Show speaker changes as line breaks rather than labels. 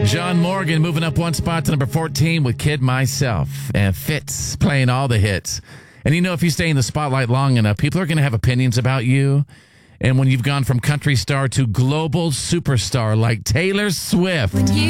John Morgan moving up one spot to number 14 with Kid Myself. And Fitz playing all the hits. And if you stay in the spotlight long enough, people are going to have opinions about you. And when you've gone from country star to global superstar like Taylor Swift.